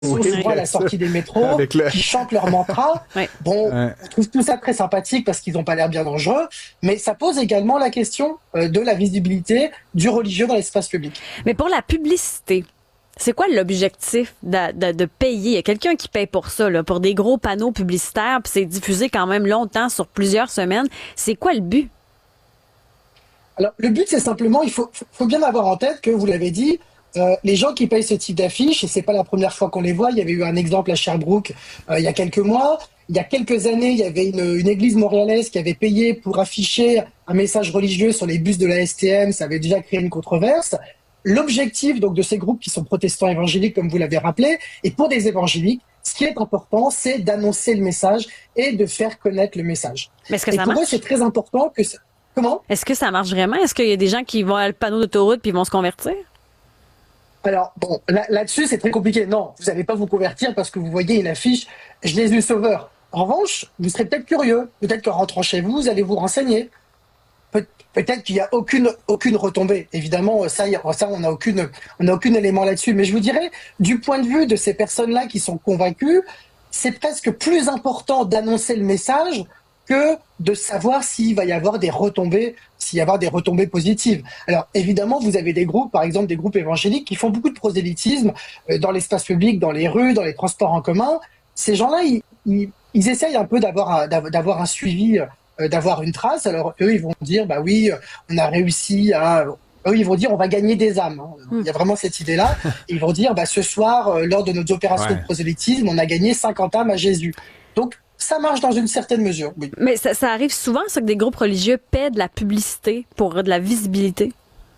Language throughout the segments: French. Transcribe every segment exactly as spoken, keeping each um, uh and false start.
on Oui, les voit à la sortie des métros, avec le... qui chantent leur mantra. Ouais. Bon, Ouais. on trouve tout ça très sympathique parce qu'ils n'ont pas l'air bien dangereux, mais ça pose également la question euh, de la visibilité du religieux dans l'espace public. Mais pour la publicité, c'est quoi l'objectif de, de, de payer? Il y a quelqu'un qui paye pour ça, là, pour des gros panneaux publicitaires, puis c'est diffusé quand même longtemps, sur plusieurs semaines. C'est quoi le but? Alors, le but, c'est simplement, il faut, faut bien avoir en tête que, vous l'avez dit, euh, les gens qui payent ce type d'affiches, et c'est pas la première fois qu'on les voit, il y avait eu un exemple à Sherbrooke euh, il y a quelques mois, il y a quelques années, il y avait une, une église montréalaise qui avait payé pour afficher un message religieux sur les bus de la S T M, ça avait déjà créé une controverse. L'objectif donc de ces groupes qui sont protestants évangéliques, comme vous l'avez rappelé, et pour des évangéliques, ce qui est important, c'est d'annoncer le message et de faire connaître le message. Mais est-ce que et ça pour marche? eux, c'est très important que... Ça... Comment? Est-ce que ça marche vraiment? Est-ce qu'il y a des gens qui vont à le panneau d'autoroute puis vont se convertir? Alors, bon, là, là-dessus, c'est très compliqué. Non, vous n'allez pas vous convertir parce que vous voyez une affiche « Jésus Sauveur ». En revanche, vous serez peut-être curieux. Peut-être qu'en rentrant chez vous, vous allez vous renseigner. Pe- peut-être qu'il n'y a aucune, aucune retombée. Évidemment, ça, y a, ça on n'a aucune, on n'a aucun élément là-dessus. Mais je vous dirais, du point de vue de ces personnes-là qui sont convaincues, c'est presque plus important d'annoncer le message que de savoir s'il va y avoir des retombées, s'il y avoir des retombées positives. Alors évidemment, vous avez des groupes, par exemple des groupes évangéliques, qui font beaucoup de prosélytisme euh, dans l'espace public, dans les rues, dans les transports en commun. Ces gens-là, ils, ils, ils essayent un peu d'avoir un, d'avoir un suivi, euh, d'avoir une trace. Alors eux, ils vont dire, bah oui, on a réussi à... Eux, ils vont dire, on va gagner des âmes. Hein. Il y a vraiment cette idée-là. Ils vont dire, bah ce soir, euh, lors de nos opérations Ouais. de prosélytisme, on a gagné cinquante âmes à Jésus. Donc, ça marche dans une certaine mesure, oui. Mais ça, ça arrive souvent, ça, que des groupes religieux paient de la publicité pour de la visibilité?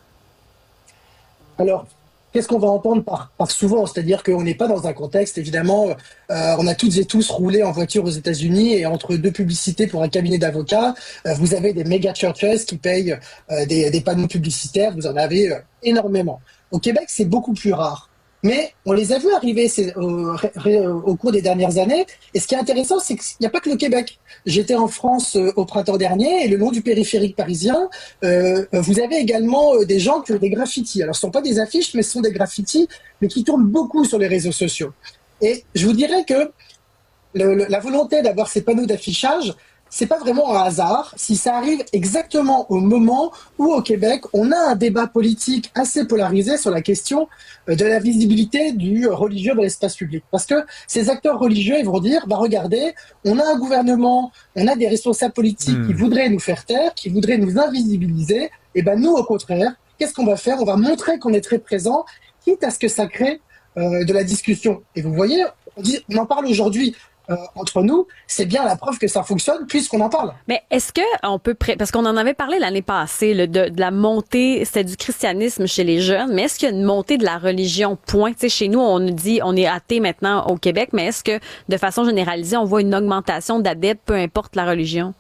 Alors, qu'est-ce qu'on va entendre par, par souvent? C'est-à-dire qu'on n'est pas dans un contexte, évidemment, euh, on a toutes et tous roulé en voiture aux États-Unis et entre deux publicités pour un cabinet d'avocats, euh, vous avez des méga churches qui payent euh, des, des panneaux publicitaires, vous en avez euh, énormément. Au Québec, c'est beaucoup plus rare. Mais on les a vus arriver ces, au, ré, au cours des dernières années. Et ce qui est intéressant, c'est qu'il n'y a pas que le Québec. J'étais en France euh, au printemps dernier et le long du périphérique parisien, euh, vous avez également euh, des gens qui ont des graffitis. Alors, ce ne sont pas des affiches, mais ce sont des graffitis, mais qui tournent beaucoup sur les réseaux sociaux. Et je vous dirais que le, le, la volonté d'avoir ces panneaux d'affichage, c'est pas vraiment un hasard si ça arrive exactement au moment où au Québec on a un débat politique assez polarisé sur la question de la visibilité du religieux dans l'espace public. Parce que ces acteurs religieux, ils vont dire, bah regardez, on a un gouvernement, on a des responsables politiques mmh. qui voudraient nous faire taire, qui voudraient nous invisibiliser, et ben nous au contraire, qu'est-ce qu'on va faire? On va montrer qu'on est très présent, quitte à ce que ça crée euh, de la discussion. Et vous voyez, on, dit, on en parle aujourd'hui. Euh, entre nous, c'est bien la preuve que ça fonctionne puisqu'on en parle. Mais est-ce que on peut pré- parce qu'on en avait parlé l'année passée là, de, de la montée, c'était du christianisme chez les jeunes, mais est-ce qu'il y a une montée de la religion? Point. Tu sais, chez nous, on nous dit on est athée maintenant au Québec, mais est-ce que de façon généralisée, on voit une augmentation d'adeptes, peu importe la religion?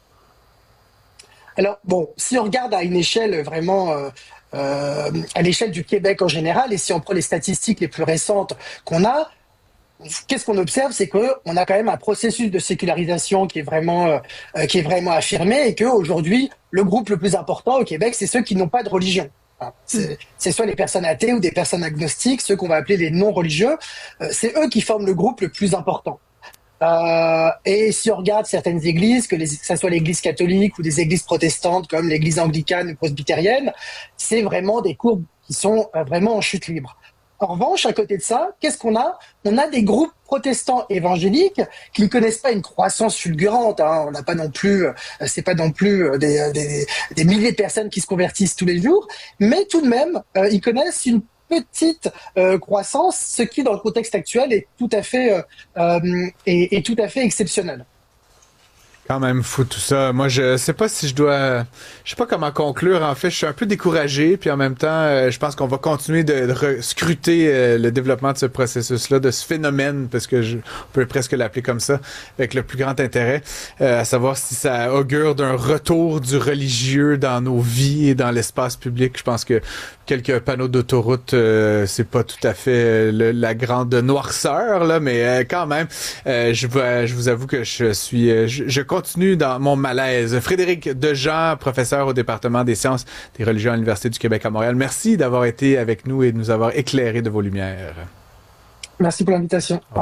Alors bon, si on regarde à une échelle vraiment euh, euh, à l'échelle du Québec en général, et si on prend les statistiques les plus récentes qu'on a, qu'est-ce qu'on observe, c'est qu'on a quand même un processus de sécularisation qui est vraiment, euh, qui est vraiment affirmé et qu'aujourd'hui, le groupe le plus important au Québec, c'est ceux qui n'ont pas de religion. C'est, c'est soit les personnes athées ou des personnes agnostiques, ceux qu'on va appeler les non-religieux. Euh, c'est eux qui forment le groupe le plus important. Euh, et si on regarde certaines églises, que, les, que ça soit l'église catholique ou des églises protestantes comme l'église anglicane ou presbytérienne, c'est vraiment des courbes qui sont euh, vraiment en chute libre. En revanche, à côté de ça, qu'est-ce qu'on a? On a des groupes protestants évangéliques qui ne connaissent pas une croissance fulgurante. Hein. On n'a pas non plus, c'est pas non plus des, des, des milliers de personnes qui se convertissent tous les jours, mais tout de même, euh, ils connaissent une petite euh, croissance, ce qui, dans le contexte actuel, est tout à fait, euh, euh, est, est tout à fait exceptionnel. Quand même fou tout ça. Moi, je sais pas si je dois... Je sais pas comment conclure. En fait, je suis un peu découragé, puis en même temps, euh, je pense qu'on va continuer de, de scruter euh, le développement de ce processus-là, de ce phénomène, parce que je, on peut presque l'appeler comme ça, avec le plus grand intérêt, euh, à savoir si ça augure d'un retour du religieux dans nos vies et dans l'espace public. Je pense que quelques panneaux d'autoroute, euh, c'est pas tout à fait le, la grande noirceur, là, mais euh, quand même, euh, je, je vous avoue que je suis... Je, je continue dans mon malaise. Frédéric Dejean, professeur au département des sciences des religions à l'Université du Québec à Montréal. Merci d'avoir été avec nous et de nous avoir éclairé de vos lumières. Merci pour l'invitation.